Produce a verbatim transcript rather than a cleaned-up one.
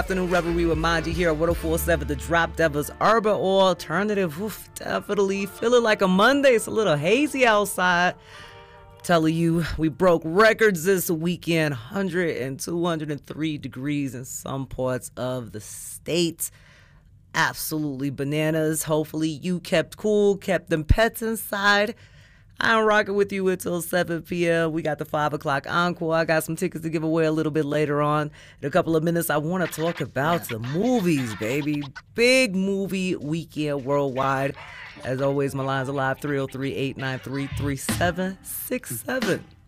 Afternoon Revelry with Manji here at one oh four point seven The Drop Devils Urban Alternative. Oof, definitely feeling like a Monday. It's a little hazy outside. Telling you, we broke records this weekend. one hundred and two hundred three degrees in some parts of the state. Absolutely bananas. Hopefully you kept cool, kept them pets inside. I'm rocking with you until seven p.m. We got the five o'clock encore. I got some tickets to give away a little bit later on. In a couple of minutes, I want to talk about the movies, baby. Big movie weekend worldwide. As always, my lines are live, three oh three, eight nine three, three seven six seven.